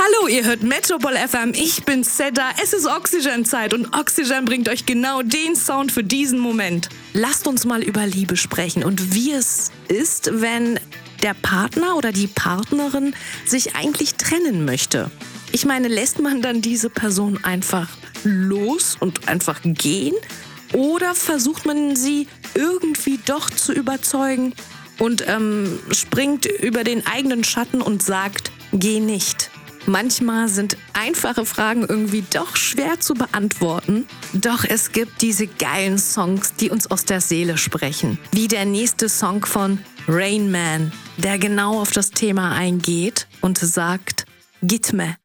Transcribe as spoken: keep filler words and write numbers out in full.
Hallo, ihr hört Metropol F M, ich bin Seda, es ist Oxygen-Zeit und Oxygen bringt euch genau den Sound für diesen Moment. Lasst uns mal über Liebe sprechen und wie es ist, wenn der Partner oder die Partnerin sich eigentlich trennen möchte. Ich meine, lässt man dann diese Person einfach los und einfach gehen? Oder versucht man sie irgendwie doch zu überzeugen und ähm, springt über den eigenen Schatten und sagt, geh nicht? Manchmal sind einfache Fragen irgendwie doch schwer zu beantworten. Doch es gibt diese geilen Songs, die uns aus der Seele sprechen. Wie der nächste Song von Rain Man, der genau auf das Thema eingeht und sagt, Gitme.